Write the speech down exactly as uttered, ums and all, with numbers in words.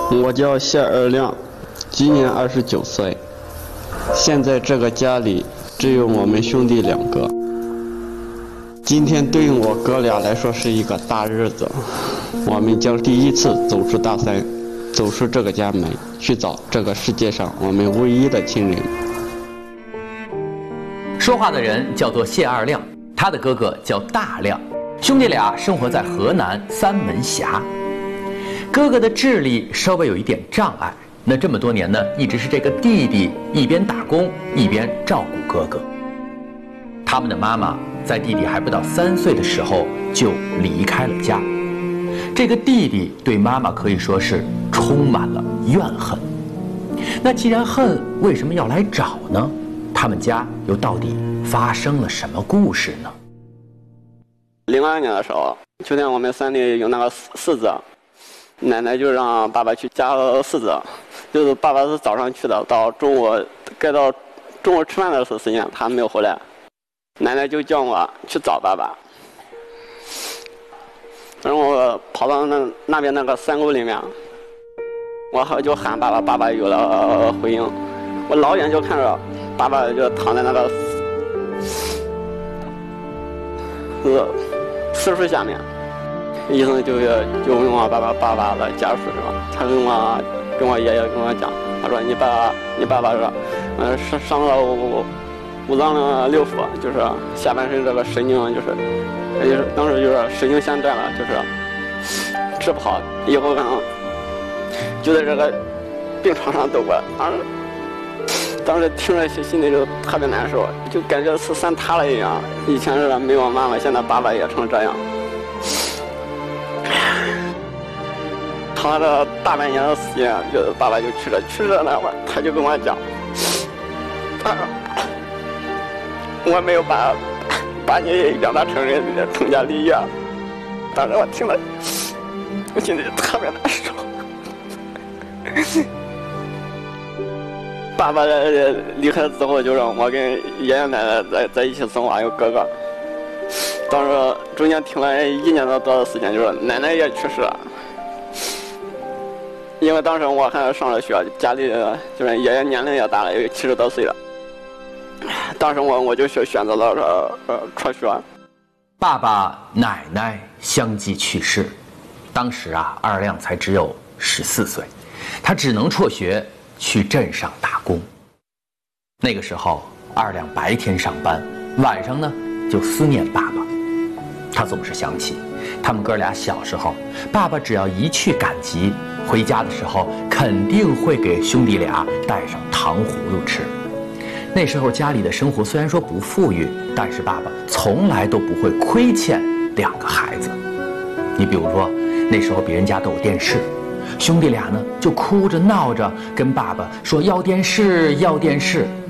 我叫谢二亮，今年二十九岁。现在这个家里只有我们兄弟两个。今天对于我哥俩来说是一个大日子，我们将第一次走出大山，走出这个家门，去找这个世界上我们唯一的亲人。 说话的人叫做谢二亮，他的哥哥叫大亮，兄弟俩生活在河南三门峡。哥哥的智力稍微有一点障碍，那这么多年呢，一直是这个弟弟一边打工一边照顾哥哥。他们的妈妈在弟弟还不到三岁的时候就离开了家，这个弟弟对妈妈可以说是充满了怨恨。那既然恨，为什么要来找呢？他们家又到底发生了什么故事呢？ 零二年的时候，秋天我们山里有那个柿子，奶奶就让爸爸去夹柿子，就是爸爸是早上去的，到中午该到中午吃饭的时间他没有回来，奶奶就叫我去找爸爸。然后我跑到那那边那个山沟里面，我就喊爸爸，爸爸有了回应。我老远就看着爸爸就躺在那个呃石树下面，医生就就问我爸爸爸爸的家属是吧？他跟我跟我爷爷跟我讲，他说你爸爸你爸爸是呃伤伤了五五脏六腑，就是下半身这个神经就是也就是当时就是神经线断了，就是治不好，以后可能就在这个病床上度过。当时当时听着心里就特别难受，就感觉是山塌了一样。以前是没有妈妈，现在爸爸也成这样。躺了大半年的时间，就是爸爸就去了，去了那会儿他就跟我讲，他说我没有把把你养大成人，成家立业。当时我听了，我心里特别难受。爸爸离开之后，就让我跟爷爷奶奶在在一起生活，还有哥哥。当时中间停了一年多的时间，就是奶奶也去世了。因为当时我还上了学，家里就是爷爷年龄也大了，有七十多岁了。当时我我就选选择了呃辍学。 爸爸奶奶相继去世，当时啊二亮才只有十四岁，他只能辍学去镇上打工。那个时候二亮白天上班，晚上呢就思念爸爸。他总是想起他们哥俩小时候，爸爸只要一去赶集，回家的时候肯定会给兄弟俩带上糖葫芦吃。那时候家里的生活虽然说不富裕，但是爸爸从来都不会亏欠两个孩子。你比如说那时候别人家都有电视，兄弟俩呢就哭着闹着跟爸爸说要电视要电视。